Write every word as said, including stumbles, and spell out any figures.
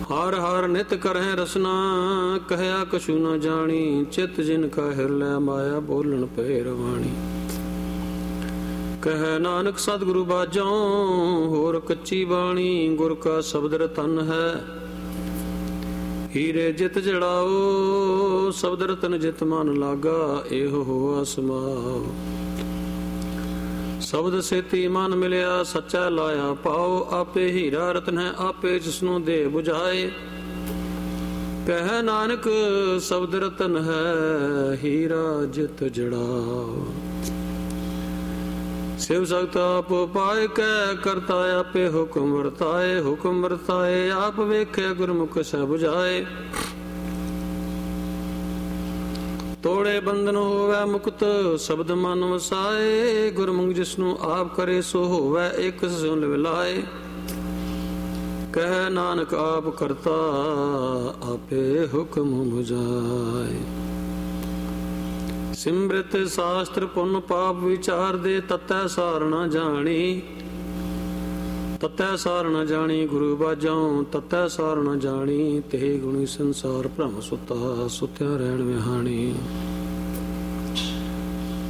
ਹਰ ਹਰ ਨਿਤ ਕਰਹਿ ਰਸਨਾ, ਕਹਿਆ ਕਛੂ ਨ ਜਾਣੀ। ਚਿਤ ਜਿਨ ਕਾ ਹਿਰ ਲੈ ਮਾਇਆ, ਬੋਲਣ ਪਏ ਰਵਾਣੀ। ਕਹਿ ਨਾਨਕ ਸਤਿਗੁਰੂ ਬਾਝੋਂ, ਹੋਰ ਕੱਚੀ ਬਾਣੀ। ਗੁਰ ਕਾ ਸ਼ਬਦ ਰਤਨ ਹੈ, ਹੀਰੇ ਜਿਤ ਜੜਾਓ। ਸ਼ਬਦ ਰਤਨ ਜਿਤ ਮਨ ਲਾਗਾ, ਇਹੋ ਹੋਆ ਸਮਾਓ। ਸ਼ਬਦ ਸੇਤੀ ਮਨ ਮਿਲਿਆ, ਸੱਚਾ ਲਾਇਆ ਪਾਓ। ਆਪੇ ਹੀਰਾ ਰਤਨ ਹੈ, ਆਪੇ ਜਿਸਨੂੰ ਦੇ ਬੁਝਾਏ। ਕਹਿ ਨਾਨਕ ਸ਼ਬਦ ਰਤਨ ਹੈ, ਹੀਰਾ ਜਿਤ ਜੜਾਓ। शिव सक्त आप पाए, कै करता आपे हुक्म वरताए। हुक्म वरताए आप वेखे, गुरमुख सह बुझाए। तोड़े बंधन होवै मुक्त, शब्द मन वसाए। गुरमुख जिसनु आप करे, सो होवै एक सो लिवलाए। कह नानक आप करता, आपे हुक्म बुझाए। सिमृत शास्त्र पुन पाप विचार दे, ततै सार न जानी। ततै सार न जानी गुरु बाजाऊं, ततै सार न जानी। ते गुणी संसार भ्रम सुता, सुत्या रहन विहानी।